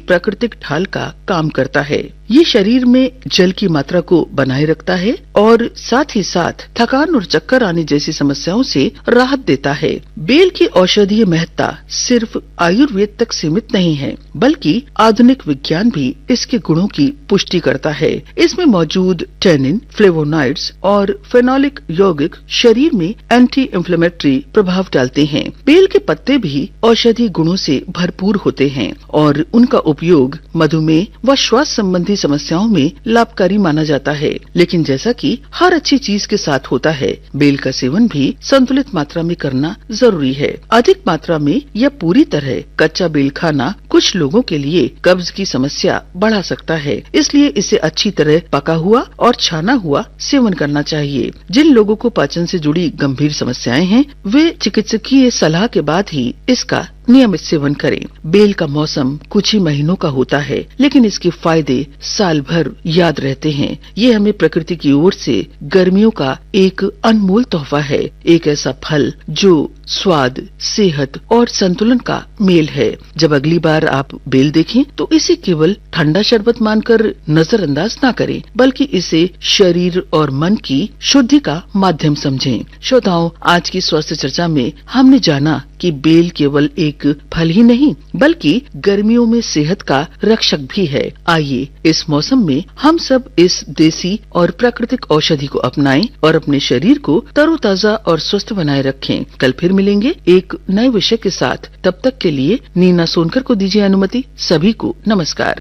प्राकृतिक ढाल का काम करता है। ये शरीर में जल की मात्रा को बनाए रखता है और साथ ही साथ थकान और चक्कर आने जैसी समस्याओं से राहत देता है। बेल की औषधीय महत्ता सिर्फ आयुर्वेद तक सीमित नहीं है, बल्कि आधुनिक विज्ञान भी इसके गुणों की पुष्टि करता है। इसमें मौजूद टैनिन, फ्लेवोनॉइड्स और फेनोलिक यौगिक शरीर में एंटी इंफ्लेमेटरी प्रभाव डालते हैं। बेल के पत्ते भी औषधि गुणों से भरपूर होते हैं और उनका उपयोग मधुमेह व श्वास संबंधी समस्याओं में लाभकारी माना जाता है। लेकिन जैसा कि हर अच्छी चीज के साथ होता है, बेल का सेवन भी संतुलित मात्रा में करना जरूरी है। अधिक मात्रा में या पूरी तरह कच्चा बेल खाना कुछ लोगों के लिए कब्ज की समस्या बढ़ा सकता है, इसलिए इसे अच्छी तरह पका हुआ और छाना हुआ सेवन करना चाहिए। जिन लोगों को पाचन से जुड़ी गंभीर समस्याएं हैं, वे चिकित्सकीय सलाह के बाद ही इसका नियमित सेवन करें। बेल का मौसम कुछ ही महीनों का होता है, लेकिन इसके फायदे साल भर याद रहते हैं। ये हमें प्रकृति की ओर से गर्मियों का एक अनमोल तोहफा है, एक ऐसा फल जो स्वाद, सेहत और संतुलन का मेल है। जब अगली बार आप बेल देखें तो इसे केवल ठंडा शरबत मानकर नजरअंदाज न करें, बल्कि इसे शरीर और मन की शुद्धि का माध्यम समझें। श्रोताओं, आज की स्वास्थ्य चर्चा में हमने जाना कि बेल केवल एक फल ही नहीं, बल्कि गर्मियों में सेहत का रक्षक भी है। आइए इस मौसम में हम सब इस देसी और प्राकृतिक औषधि को अपनाएं और अपने शरीर को तरोताजा और स्वस्थ बनाए रखें। कल फिर मिलेंगे एक नए विषय के साथ। तब तक के लिए नीना सोनकर को दीजिए अनुमति। सभी को नमस्कार।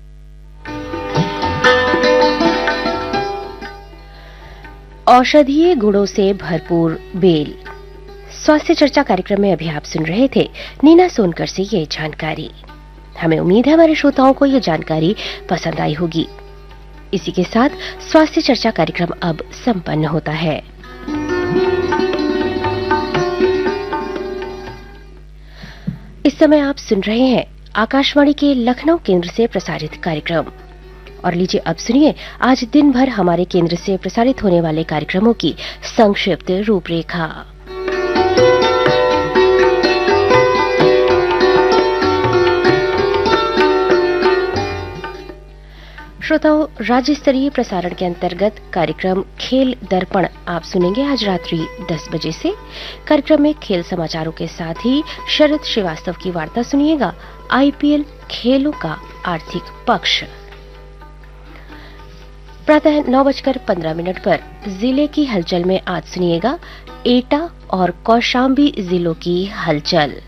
औषधीय गुणों से भरपूर बेल। स्वास्थ्य चर्चा कार्यक्रम में अभी आप सुन रहे थे नीना सोनकर से ये जानकारी। हमें उम्मीद है हमारे श्रोताओं को ये जानकारी पसंद आई होगी। इसी के साथ स्वास्थ्य चर्चा कार्यक्रम अब संपन्न होता है। इस समय आप सुन रहे हैं आकाशवाणी के लखनऊ केंद्र से प्रसारित कार्यक्रम। और लीजिए अब सुनिए आज दिन भर हमारे केंद्र से प्रसारित होने वाले कार्यक्रमों की संक्षिप्त रूपरेखा। श्रोताओं, राज्य स्तरीय प्रसारण के अंतर्गत कार्यक्रम खेल दर्पण आप सुनेंगे आज रात्रि 10 बजे से। कार्यक्रम में खेल समाचारों के साथ ही शरद श्रीवास्तव की वार्ता सुनिएगा, आईपीएल खेलों का आर्थिक पक्ष। प्रातः 9:15 पर जिले की हलचल में आज सुनिएगा एटा और कौशाम्बी जिलों की हलचल।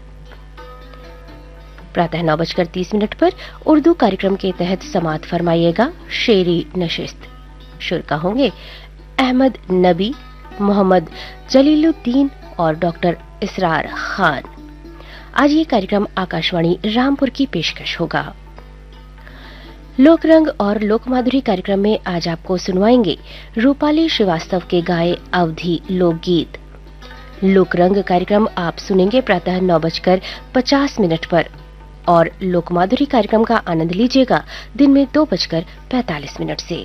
प्रातः 9:30 पर उर्दू कार्यक्रम के तहत समाअत फरमाइएगा शेरी नशिस्त। शुरा होंगे अहमद नबी, मोहम्मद जलीलुद्दीन और डॉक्टर इसरार खान। आज ये कार्यक्रम आकाशवाणी रामपुर की पेशकश होगा। लोकरंग और लोकमाधुरी कार्यक्रम में आज आपको सुनवाएंगे रूपाली श्रीवास्तव के गाए अवधी लोकगीत। लोकरंग कार्यक्रम आप सुनेंगे प्रातः 9:50 पर और लोकमाधुरी कार्यक्रम का आनंद लीजिएगा दिन में 2:45 से।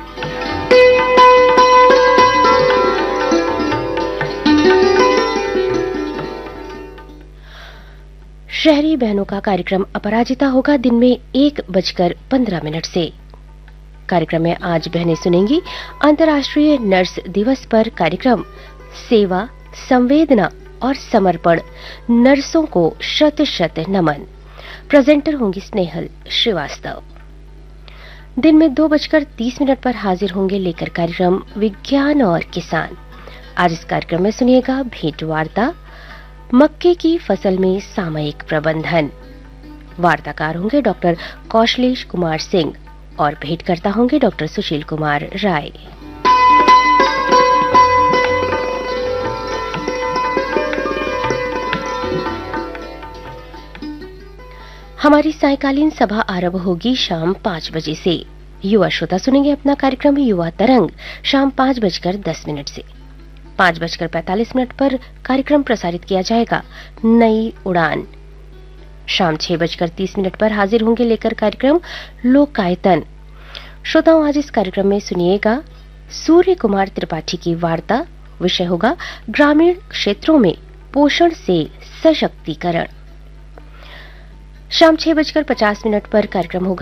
शहरी बहनों का कार्यक्रम अपराजिता होगा दिन में 1:15 से। कार्यक्रम में आज बहनें सुनेंगी अंतर्राष्ट्रीय नर्स दिवस पर कार्यक्रम सेवा, संवेदना और समर्पण, नर्सों को शत शत नमन। प्रेजेंटर होंगी स्नेहल श्रीवास्तव। दिन में 2:30 पर हाजिर होंगे लेकर कार्यक्रम विज्ञान और किसान। आज इस कार्यक्रम में सुनिएगा भेंट वार्ता, मक्के की फसल में सामयिक प्रबंधन। वार्ताकार होंगे डॉक्टर कौशलेश कुमार सिंह और भेंटकर्ता होंगे डॉक्टर सुशील कुमार राय। हमारी सायकालीन सभा आरंभ होगी शाम 5 बजे से। युवा श्रोता सुनेंगे अपना कार्यक्रम युवा तरंग शाम 5:10 से। 5:45 पर कार्यक्रम प्रसारित किया जाएगा नई उड़ान। शाम 6:30 पर हाजिर होंगे लेकर कार्यक्रम लोकायतन। श्रोताओं, आज इस कार्यक्रम में सुनिएगा सूर्य कुमार त्रिपाठी की वार्ता। विषय होगा ग्रामीण क्षेत्रों में पोषण से सशक्तिकरण। शाम 6:50 पर कार्यक्रम होगा